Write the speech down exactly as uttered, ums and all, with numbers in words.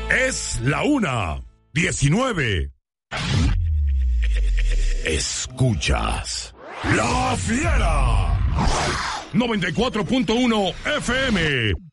Es la una, diecinueve. Escuchas La Fiera noventa y cuatro punto uno F M.